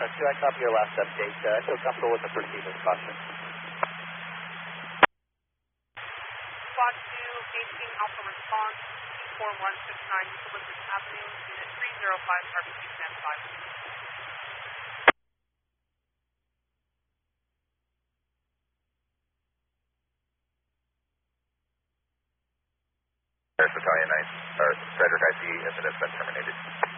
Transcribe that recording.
2, I copy your last update. I feel comfortable with the proceed with caution. Squad 2, Beijing Alpha Response, 4169 Eucalyptus Avenue, Unit 305, RBC stand 5. Battalion 9, or Frederick IC, incident has been terminated.